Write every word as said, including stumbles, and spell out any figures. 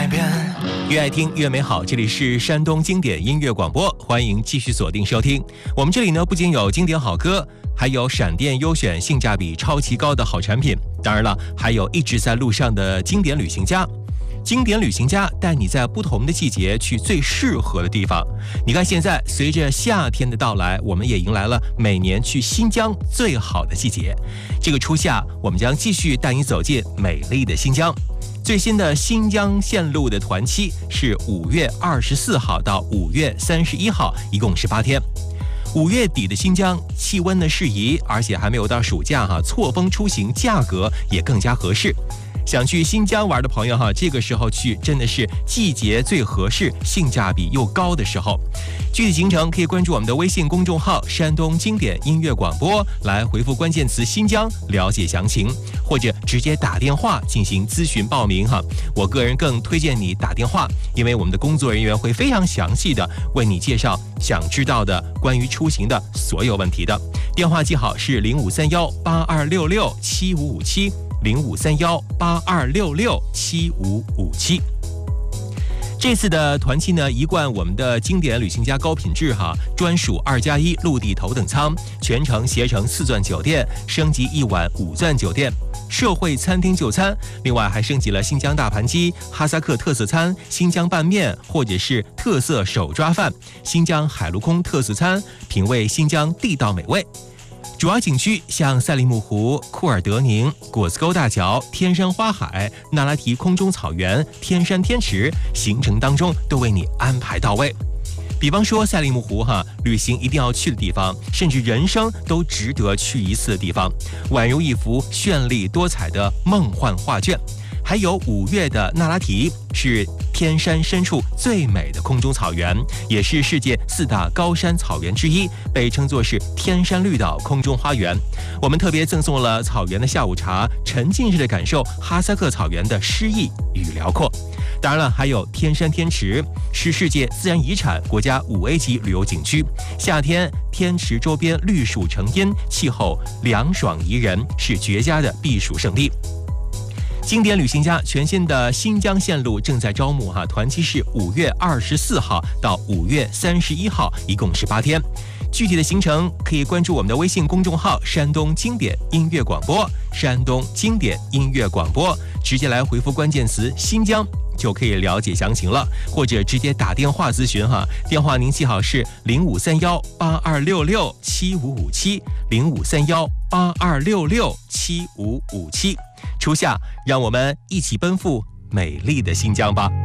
改变。 越爱听越美好，这里是山东经典音乐广播，欢迎继续锁定收听。我们这里呢，不仅有经典好歌，还有闪电优选性价比超级高的好产品，当然了，还有一直在路上的经典旅行家。经典旅行家带你在不同的季节去最适合的地方。你看，现在随着夏天的到来，我们也迎来了每年去新疆最好的季节。这个初夏，我们将继续带你走进美丽的新疆。最新的新疆线路的团期是五月二十四号到五月三十一号，一共是八天。五月底的新疆气温呢适宜，而且还没有到暑假哈，错峰出行价格也更加合适。想去新疆玩的朋友哈，这个时候去真的是季节最合适、性价比又高的时候。具体行程可以关注我们的微信公众号"山东经典音乐广播"，来回复关键词"新疆"了解详情，或者直接打电话进行咨询报名哈。我个人更推荐你打电话，因为我们的工作人员会非常详细的为你介绍想知道的关于出行的所有问题的。电话记好是零五三幺八二六六七五五七。零五三幺八二六六七五五七。这次的团期呢，一贯我们的经典旅行家高品质哈，专属二加一陆地头等舱，全程携程四钻酒店，升级一晚五钻酒店，社会餐厅就餐，另外还升级了新疆大盘鸡、哈萨克特色餐、新疆拌面或者是特色手抓饭、新疆海陆空特色餐，品味新疆地道美味。主要景区像赛里木湖、库尔德宁、果子沟大桥、天山花海、那拉提空中草原、天山天池，行程当中都为你安排到位。比方说赛里木湖哈，旅行一定要去的地方，甚至人生都值得去一次的地方，宛如一幅绚丽多彩的梦幻画卷。还有五月的那拉提，是天山深处最美的空中草原，也是世界四大高山草原之一，被称作是天山绿岛空中花园。我们特别赠送了草原的下午茶，沉浸式的感受哈萨克草原的诗意与辽阔。当然了，还有天山天池，是世界自然遗产国家五 A 级旅游景区。夏天天池周边绿树成荫，气候凉爽宜人，是绝佳的避暑胜地。经典旅行家全新的新疆线路正在招募哈，团期是五月二十四号到五月三十一号，一共是八天。具体的行程可以关注我们的微信公众号"山东经典音乐广播"，山东经典音乐广播，直接来回复关键词"新疆"。就可以了解详情了，或者直接打电话咨询哈。电话您记好是零五三幺八二六六七五五七，零五三幺八二六六七五五七。初夏，让我们一起奔赴美丽的新疆吧。